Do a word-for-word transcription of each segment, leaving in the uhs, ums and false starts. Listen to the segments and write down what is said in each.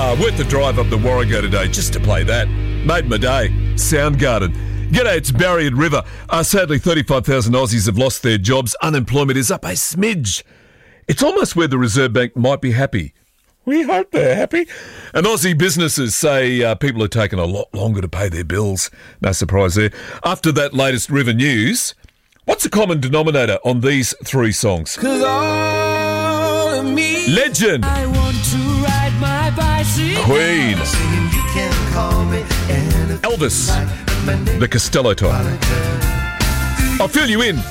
Ah, worth the drive up the Warrego today just to play that. Made my day. Soundgarden. G'day, it's Barry and River. Uh, sadly, thirty-five thousand Aussies have lost their jobs. Unemployment is up a smidge. It's almost where the Reserve Bank might be happy. We hope they're happy. And Aussie businesses say uh, people are taking a lot longer to pay their bills. No surprise there. After that latest River news, what's the common denominator on these three songs? 'Cause all of me, Legend. I want to ride my bicycle. Queen. You can call me Elvis. The Costello type. I'll fill you in.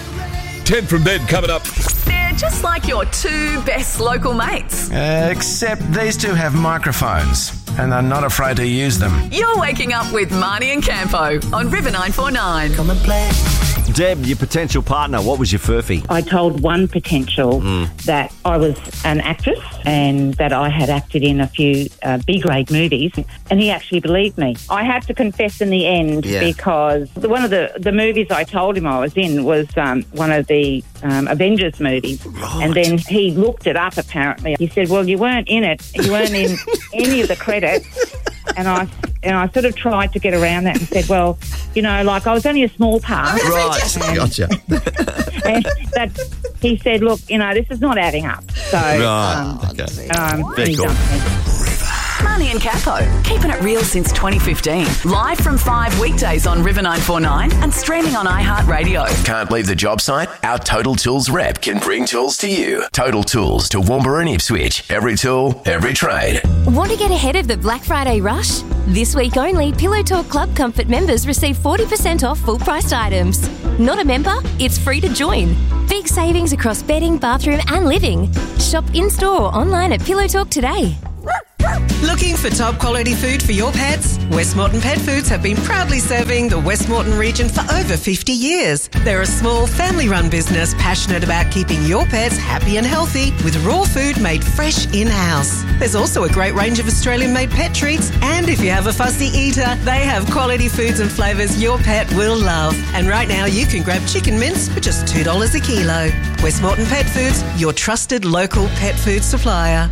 Ten from then coming up. They're just like your two best local mates. Uh, except these two have microphones and are not afraid to use them. You're waking up with Marnie and Campo on River nine four nine. Come and play. Deb, your potential partner, what was your furphy? I told one potential Mm. that I was an actress and that I had acted in a few uh, B-grade movies, and he actually believed me. I had to confess in the end Yeah. because one of the, the movies I told him I was in was um, one of the um, Avengers movies. Right. And then he looked it up, apparently. He said, well, you weren't in it. You weren't in any of the credits. And I and I sort of tried to get around that and said, well, you know, like I was only a small part. Right, And, gotcha. and that he said, look, you know, this is not adding up. So, Right, um, okay. um, Very he cool. dumped me. Marnie and Campo, keeping it real since twenty fifteen. Live from five weekdays on River nine four nine and streaming on iHeartRadio. Can't leave the job site? Our Total Tools rep can bring tools to you. Total Tools to Woombra and Ipswich. Every tool, every trade. Want to get ahead of the Black Friday rush? This week only, Pillow Talk Club Comfort members receive forty percent off full-priced items. Not a member? It's free to join. Big savings across bedding, bathroom and living. Shop in-store or online at Pillow Talk today. Looking for top quality food for your pets? Westmorton Pet Foods have been proudly serving the Westmorton region for over fifty years. They're a small family-run business passionate about keeping your pets happy and healthy with raw food made fresh in-house. There's also a great range of Australian-made pet treats, and if you have a fussy eater, they have quality foods and flavours your pet will love. And right now you can grab chicken mince for just two dollars a kilo. Westmorton Pet Foods, your trusted local pet food supplier.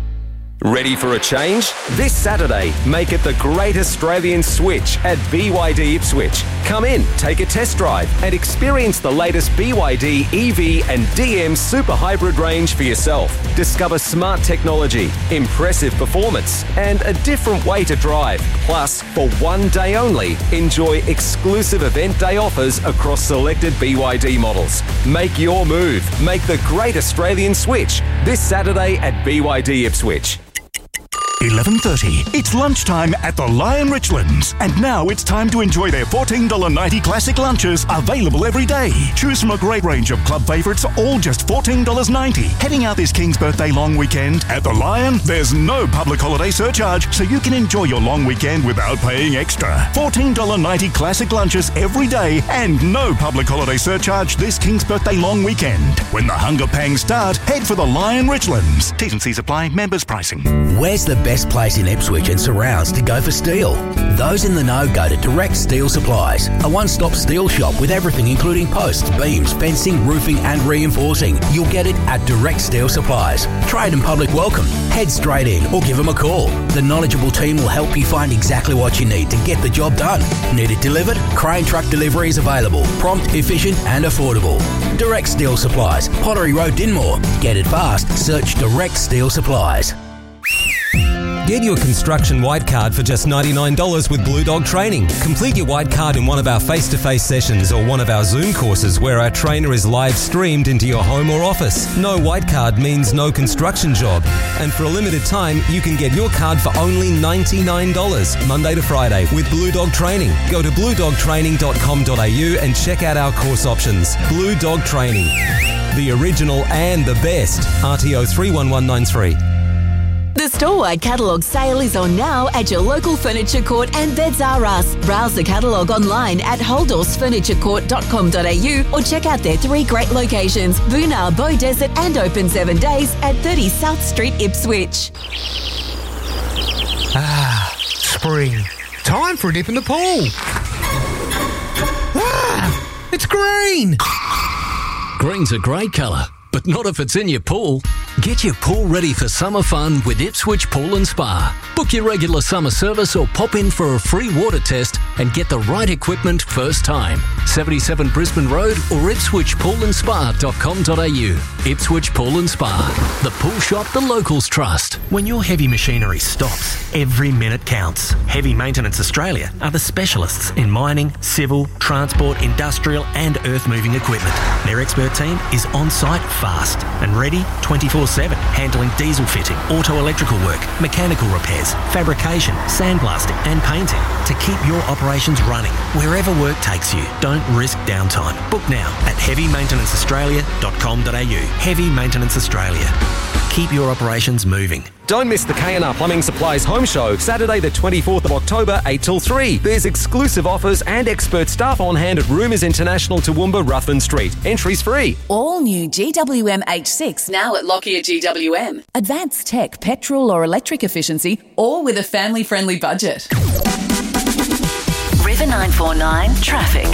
Ready for a change? This Saturday, make it the Great Australian Switch at B Y D Ipswich. Come in, take a test drive and experience the latest B Y D E V and D M Super Hybrid range for yourself. Discover smart technology, impressive performance and a different way to drive. Plus, for one day only, enjoy exclusive event day offers across selected B Y D models. Make your move. Make the Great Australian Switch this Saturday at B Y D Ipswich. eleven thirty. It's lunchtime at the Lion Richlands. And now it's time to enjoy their fourteen dollars ninety classic lunches available every day. Choose from a great range of club favourites, all just fourteen dollars ninety. Heading out this King's Birthday long weekend at the Lion, there's no public holiday surcharge, so you can enjoy your long weekend without paying extra. fourteen dollars ninety classic lunches every day and no public holiday surcharge this King's Birthday long weekend. When the hunger pangs start, head for the Lion Richlands. T's and C's apply, members pricing. Where's the best place in Ipswich and surrounds to go for steel? Those in the know go to Direct Steel Supplies, a one-stop steel shop with everything including posts, beams, fencing, roofing and reinforcing. You'll get it at Direct Steel Supplies. Trade and public welcome. Head straight in or give them a call. The knowledgeable team will help you find exactly what you need to get the job done. Need it delivered? Crane truck delivery is available. Prompt, efficient and affordable. Direct Steel Supplies, Pottery Road, Dinmore. Get it fast. Search Direct Steel Supplies. Get your construction white card for just ninety-nine dollars with Blue Dog Training. Complete your white card in one of our face-to-face sessions or one of our Zoom courses where our trainer is live streamed into your home or office. No white card means no construction job. And for a limited time, you can get your card for only ninety-nine dollars, Monday to Friday, with Blue Dog Training. Go to blue dog training dot com dot a u and check out our course options. Blue Dog Training. The original and the best. R T O three one one nine three. The store-wide catalogue sale is on now at your local Furniture Court and Beds R Us. Browse the catalogue online at holdorse furniture court dot com dot a u or check out their three great locations, Boonah, Beaudesert and open seven days at thirty South Street, Ipswich. Ah, spring. Time for a dip in the pool. Ah, it's green. Green's a great colour, but not if it's in your pool. Get your pool ready for summer fun with Ipswich Pool and Spa. Book your regular summer service or pop in for a free water test and get the right equipment first time. seventy-seven Brisbane Road or ipswich pool and spa dot com dot a u. Ipswich Pool and Spa, the pool shop the locals trust. When your heavy machinery stops, every minute counts. Heavy Maintenance Australia are the specialists in mining, civil, transport, industrial and earth-moving equipment. Their expert team is on-site fast and ready twenty-four seven, handling diesel fitting, auto electrical work, mechanical repairs, fabrication, sandblasting and painting to keep your operations running wherever work takes you. Don't risk downtime. Book now at heavy maintenance australia dot com dot a u. Heavy Maintenance Australia. Keep your operations moving. Don't miss the K and R Plumbing Supplies Home Show, Saturday the twenty-fourth of October, eight till three. There's exclusive offers and expert staff on hand at Rumours International, Toowoomba, Ruthven Street. Entries free. All new G W M H six now at Lockyer G W M. Advanced tech, petrol or electric efficiency, all with a family-friendly budget. River nine four nine Traffic.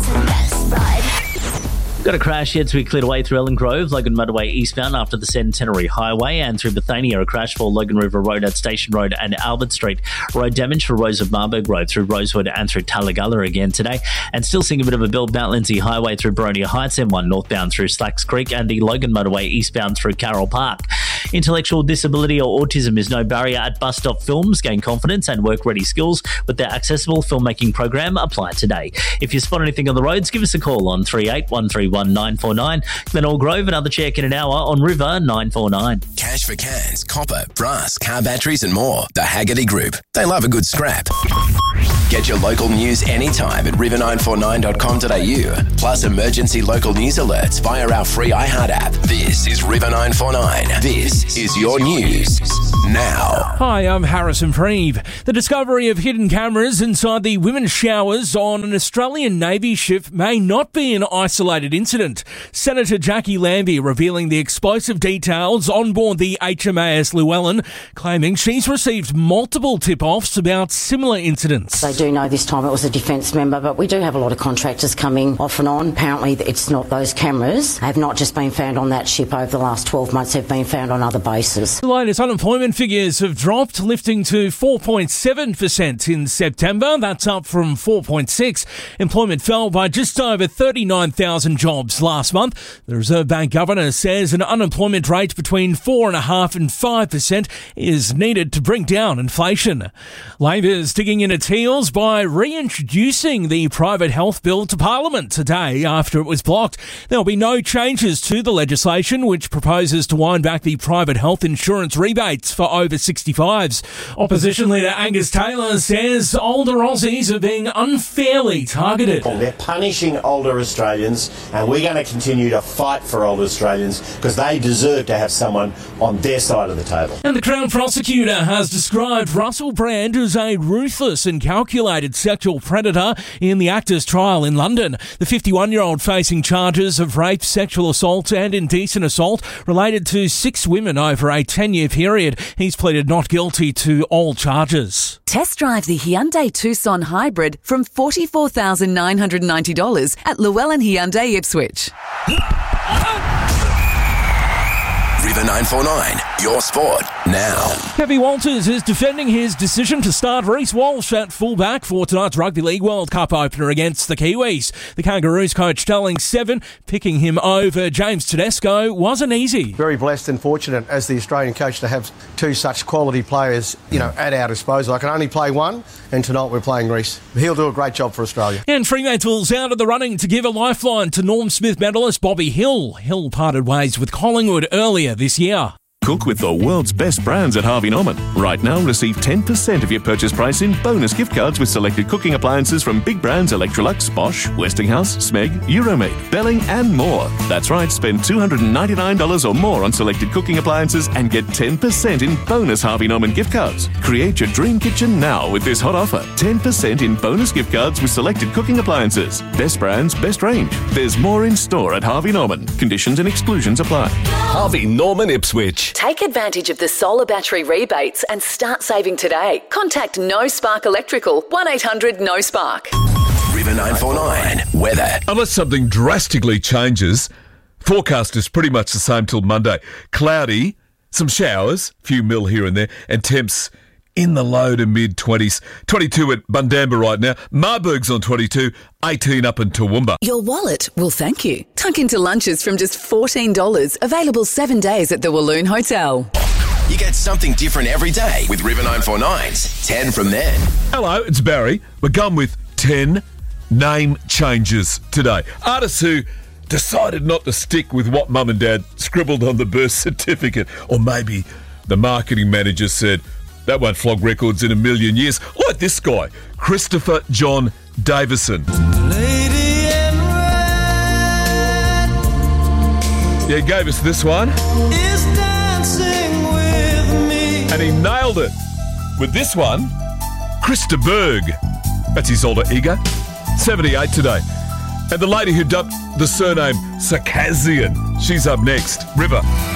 Got a crash yet to be cleared away through Ellen Grove, Logan Motorway eastbound after the Centenary Highway, and through Bethania, a crash for Logan River Road at Station Road and Albert Street. Road damage for Rose of Marburg Road through Rosewood and through Tallagalla again today, and still seeing a bit of a build Mount Lindsay Highway through Boronia Heights, M one northbound through Slacks Creek, and the Logan Motorway eastbound through Carroll Park. Intellectual disability or autism is no barrier at Bus Stop Films. Gain confidence and work-ready skills with their accessible filmmaking program. Apply today. If you spot anything on the roads, give us a call on three eight one three one nine four nine. Glenelg Grove, another check in an hour on River nine four nine. Cash for cans, copper, brass, car batteries and more. The Haggerty Group. They love a good scrap. Get your local news anytime at river nine four nine dot com dot a u. Plus emergency local news alerts via our free iHeart app. This is River nine four nine. This is your news now. Hi, I'm Harrison Preeve. The discovery of hidden cameras inside the women's showers on an Australian Navy ship may not be an isolated incident. Senator Jackie Lambie revealing the explosive details on board the H M A S Llewellyn, claiming she's received multiple tip-offs about similar incidents. They do know this time it was a defence member, but we do have a lot of contractors coming off and on. Apparently it's not those cameras. Have not just been found on that ship over the last twelve months, have been found on other bases. The latest unemployment figures have dropped, lifting to four point seven percent in September. That's up from four point six. Employment fell by just over thirty-nine thousand jobs last month. The Reserve Bank Governor says an unemployment rate between four point five and five percent is needed to bring down inflation. Labor's digging in its heels by reintroducing the private health bill to Parliament today after it was blocked. There'll be no changes to the legislation, which proposes to wind back the private health insurance rebates for over sixty-fives. Opposition leader Angus Taylor says older Aussies are being unfairly targeted. They're punishing older Australians, and we're going to continue to fight for older Australians because they deserve to have someone on their side of the table. And the Crown Prosecutor has described Russell Brand as a ruthless and calculated sexual predator in the actor's trial in London. The fifty-one-year-old facing charges of rape, sexual assault and indecent assault related to six women over a ten-year period. He's pleaded not guilty to all charges. Test drive the Hyundai Tucson Hybrid from forty-four thousand nine hundred ninety dollars at Llewellyn Hyundai Ipswich. River nine four nine, your sport now. Kevin Walters is defending his decision to start Reece Walsh at fullback for tonight's Rugby League World Cup opener against the Kiwis. The Kangaroos coach telling Seven picking him over James Tedesco wasn't easy. Very blessed and fortunate as the Australian coach to have two such quality players, you know, at our disposal. I can only play one, and tonight we're playing Reece. He'll do a great job for Australia. And Fremantle's out of the running to give a lifeline to Norm Smith medalist Bobby Hill. Hill parted ways with Collingwood earlier this year. Cook with the world's best brands at Harvey Norman. Right now, receive ten percent of your purchase price in bonus gift cards with selected cooking appliances from big brands Electrolux, Bosch, Westinghouse, Smeg, Euromade, Belling and more. That's right, spend two hundred ninety-nine dollars or more on selected cooking appliances and get ten percent in bonus Harvey Norman gift cards. Create your dream kitchen now with this hot offer. ten percent in bonus gift cards with selected cooking appliances. Best brands, best range. There's more in store at Harvey Norman. Conditions and exclusions apply. Harvey Norman Ipswich. Take advantage of the solar battery rebates and start saving today. Contact No Spark Electrical, one eight hundred no spark. River nine four nine, weather. Unless something drastically changes, Forecast is pretty much the same till Monday. Cloudy, some showers, few mil here and there, and temps in the low to mid-twenties. twenty-two at Bundamba right now. Marburg's on twenty-two, eighteen up in Toowoomba. Your wallet will thank you. Tuck into lunches from just fourteen dollars. Available seven days at the Walloon Hotel. You get something different every day with River nine four nine's ten from then. Hello, it's Barry. We're going with ten name changes today. Artists who decided not to stick with what mum and dad scribbled on the birth certificate. Or maybe the marketing manager said, that won't flog records in a million years. Like this guy, Christopher John Davison. Lady in red. Yeah, he gave us this one. Is dancing with me. And he nailed it with this one, Krista Berg. That's his alter ego. seventy-eight today. And the lady who dubbed the surname Circassian. She's up next. River.